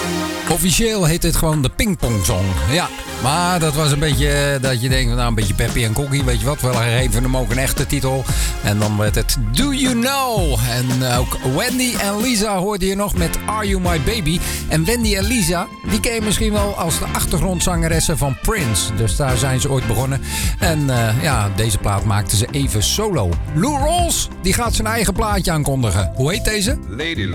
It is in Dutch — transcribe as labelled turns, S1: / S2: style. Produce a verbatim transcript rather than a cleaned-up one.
S1: Officieel heet dit gewoon de Pingpongsong. Ja, maar dat was een beetje dat je denkt, nou een beetje Peppy en Kokkie, weet je wat. We geven hem ook een echte titel. En dan werd het Do You Know? En ook Wendy en Lisa hoorde je nog met Are You My Baby. En Wendy en Lisa, die ken je misschien wel als de achtergrondzangeressen van Prince. Dus daar zijn ze ooit begonnen. En uh, ja, deze plaat maakten ze even solo. Lou Rawls, die gaat zijn eigen plaatje aankondigen. Hoe heet deze?
S2: Lady